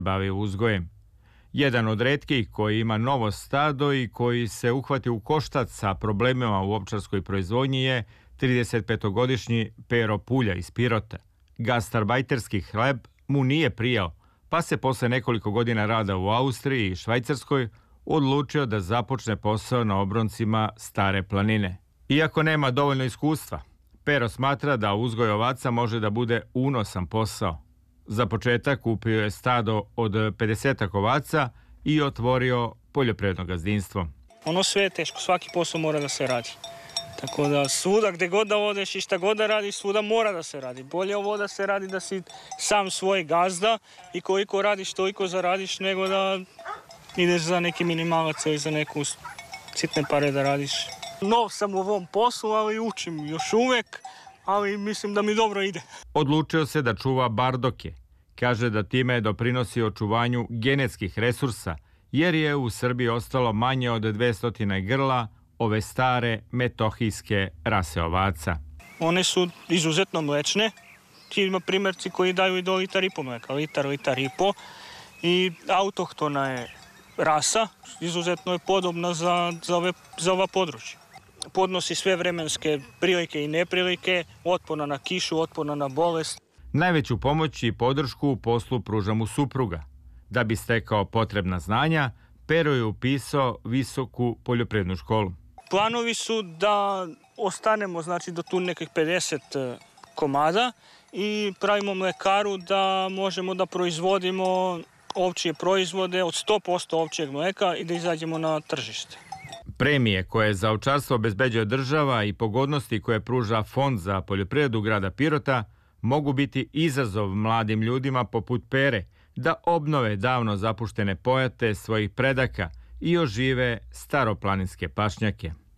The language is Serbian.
bavi uzgojem. Jedan od retkih koji ima novo stado i koji se uhvati u koštac sa problemima u ovčarskoj proizvodnji je 35-godišnji Pero Pulja iz Pirota. Gastarbajterski hleb mu nije prijao, pa se posle nekoliko godina rada u Austriji i Švajcarskoj odlučio da započne posao na obroncima Stare planine. Iako nema dovoljno iskustva, Pero smatra da uzgoj ovaca može da bude unosan posao. Za početak kupio je stado od 50 ovaca i otvorio poljoprivredno gazdinstvo. Ono sve je teško, svaki posao mora da se radi. Tako da svuda gde god da odeš i šta god da radiš, svuda mora da se radi. Bolje ovo da se radi da si sam svoj gazda i koliko radiš, toliko zaradiš, nego da ideš za neki minimalac ili za neku sitne pare da radiš. Nov sam u ovom poslu, ali učim još uvek, ali mislim da mi dobro ide. Odlučio se da čuva bardoke. Kaže da time doprinosi očuvanju genetskih resursa, jer je u Srbiji ostalo manje od 200 grla ove stare metohijske rase ovaca. One su izuzetno mlečne. Ima primjerci koji daju i do 1,5 litara mleka, litar i po. I autohtona je rasa, izuzetno je podobna za ova područja. Podnosi sve vremenske prilike i neprilike, otporna na kišu, otporna na bolest. Najveću pomoć i podršku u poslu pruža mu supruga. Da bi stekao potrebna znanja, Pero je upisao visoku poljoprivrednu školu. Planovi su da ostanemo do tu nekih 50 komada i pravimo mlekaru da možemo da proizvodimo ovčje proizvode od 100% ovčjeg mleka i da izađemo na tržište. Premije koje za ovčarstvo obezbeđuje država i pogodnosti koje pruža Fond za poljoprivredu grada Pirota mogu biti izazov mladim ljudima poput Pere da obnove davno zapuštene pojate svojih predaka i ožive staroplaninske pašnjake.